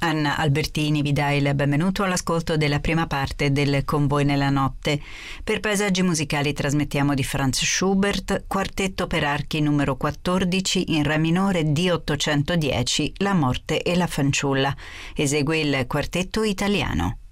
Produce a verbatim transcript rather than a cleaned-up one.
Anna Albertini vi dà il benvenuto all'ascolto della prima parte del Con voi nella notte. Per Paesaggi musicali trasmettiamo di Franz Schubert, quartetto per archi numero quattordici in Re minore D ottocentodieci, La morte e la fanciulla. Esegue il quartetto italiano.